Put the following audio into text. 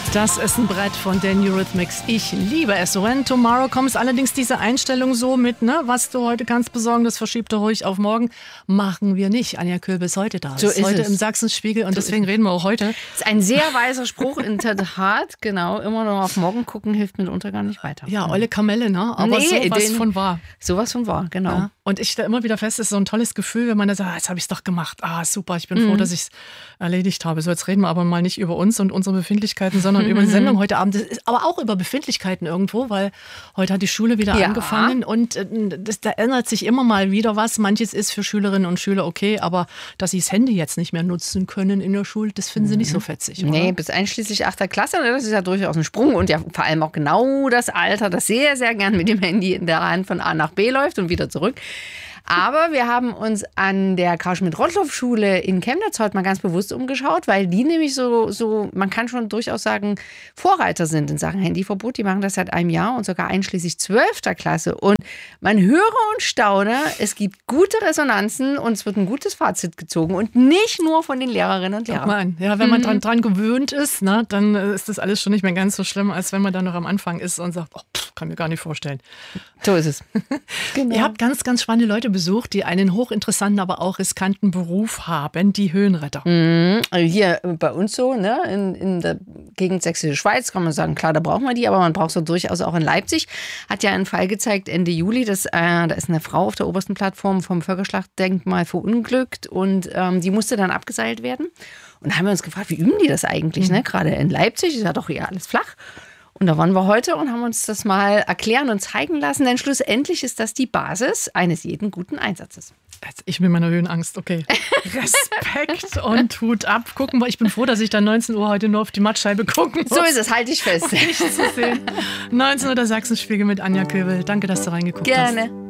Das ist ein Brett von den Eurythmics. Ich liebe es. When Tomorrow Comes. Allerdings diese Einstellung so mit, ne, was du heute kannst besorgen, das verschiebt du ruhig auf morgen. Machen wir nicht. Anja Köhl ist heute da. So ist heute es. Im Sachsenspiegel und deswegen reden wir auch heute. Das ist ein sehr weiser Spruch in der Tat. Genau, immer noch auf morgen gucken hilft mitunter gar nicht weiter. Ja, olle Kamelle, ne? Aber sowas von wahr. Sowas von wahr, genau. Ja. Und ich stelle immer wieder fest, es ist so ein tolles Gefühl, wenn man da sagt, jetzt habe ich es doch gemacht. Ah, super, ich bin froh, dass ich es erledigt habe. So, jetzt reden wir aber mal nicht über uns und unsere Befindlichkeiten, sondern über die Sendung heute Abend. Das ist aber auch über Befindlichkeiten irgendwo, weil heute hat die Schule wieder angefangen und da ändert sich immer mal wieder was. Manches ist für Schülerinnen und Schüler okay, aber dass sie das Handy jetzt nicht mehr nutzen können in der Schule, das finden sie nicht so fetzig, oder? Nee, bis einschließlich 8. Klasse, das ist ja durchaus ein Sprung und ja vor allem auch genau das Alter, das sehr, sehr gern mit dem Handy in der Hand von A nach B läuft und wieder zurück. Aber wir haben uns an der Karl-Schmidt-Rottluff-Schule in Chemnitz heute mal ganz bewusst umgeschaut, weil die nämlich so, man kann schon durchaus sagen, Vorreiter sind in Sachen Handyverbot. Die machen das seit einem Jahr und sogar einschließlich 12. Klasse. Und man höre und staune, es gibt gute Resonanzen und es wird ein gutes Fazit gezogen und nicht nur von den Lehrerinnen und Lehrern. Ja, wenn man dran gewöhnt ist, ne, dann ist das alles schon nicht mehr ganz so schlimm, als wenn man dann noch am Anfang ist und sagt, kann mir gar nicht vorstellen. So ist es. Genau. Ihr habt ganz, ganz spannende Leute besucht, die einen hochinteressanten, aber auch riskanten Beruf haben, die Höhenretter. Hier bei uns so, ne, in der Gegend Sächsische Schweiz kann man sagen, klar, da brauchen wir die, aber man braucht sie durchaus auch in Leipzig. Hat ja einen Fall gezeigt Ende Juli, da ist eine Frau auf der obersten Plattform vom Völkerschlachtdenkmal verunglückt und die musste dann abgeseilt werden. Und da haben wir uns gefragt, wie üben die das eigentlich, ne? Gerade in Leipzig ist ja doch hier alles flach. Und da waren wir heute und haben uns das mal erklären und zeigen lassen, denn schlussendlich ist das die Basis eines jeden guten Einsatzes. Ich mit meiner Höhenangst, okay. Respekt und Hut ab. Gucken wir, ich bin froh, dass ich dann 19 Uhr heute nur auf die Mattscheibe gucken muss. So ist es, halte ich fest. Um nichts zu sehen. 19 Uhr der Sachsenspiegel mit Anja Köhl. Danke, dass du reingeguckt hast. Gerne.